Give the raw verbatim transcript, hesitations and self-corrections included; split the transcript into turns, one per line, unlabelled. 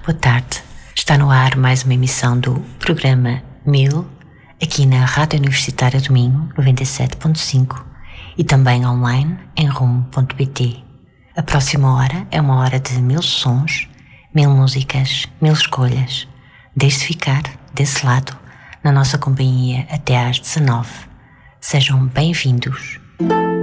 boa tarde. Está no ar mais uma emissão do programa Mil, aqui na Rádio Universitária do Minho, noventa e sete ponto cinco, e também online em rumo ponto pt. A próxima hora é uma hora de mil sons, mil músicas, mil escolhas. Deixe ficar desse lado, na nossa companhia até às dezanove. Sejam bem-vindos.